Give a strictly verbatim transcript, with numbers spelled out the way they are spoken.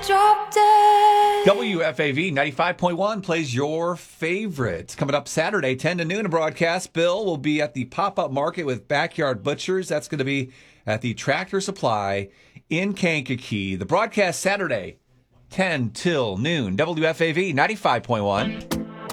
drop dead. W F A V ninety-five point one plays your favorites. Coming up Saturday, ten to noon, a broadcast. Bill will be at the pop-up market with Backyard Butchers. That's going to be at the Tractor Supply in Kankakee. The broadcast Saturday, ten till noon. W F A V ninety-five point one.